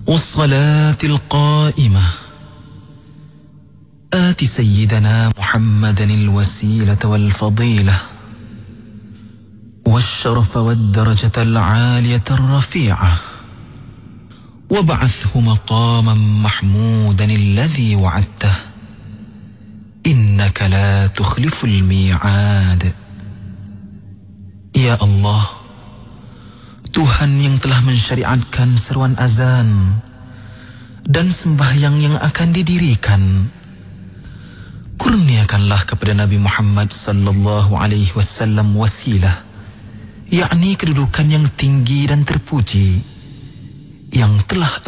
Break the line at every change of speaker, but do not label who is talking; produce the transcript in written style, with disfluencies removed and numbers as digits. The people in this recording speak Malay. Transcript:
والصلاة القائمة آت سيدنا محمدا الوسيلة والفضيلة والشرف والدرجة العالية الرفيعة وابعثه مقاما محمودا الذي وعدته إنك لا تخلف الميعاد. Ya Allah, Tuhan yang telah mensyariatkan seruan azan dan sembahyang yang akan didirikan, kurniakanlah kepada Nabi Muhammad sallallahu alaihi wasallam wasilah, yakni kedudukan yang tinggi dan terpuji yang telah